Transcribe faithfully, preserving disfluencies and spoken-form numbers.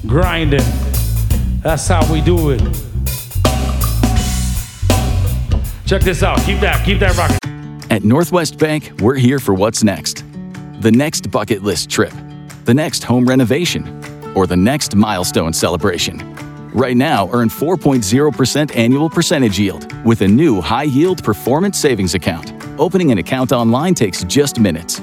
grinding. That's how we do it. Check this out. Keep that, keep that rocking. At Northwest Bank, we're here for what's next. The next bucket list trip, the next home renovation, or the next milestone celebration. Right now, earn four point zero percent annual percentage yield with a new high-yield performance savings account. Opening an account online takes just minutes.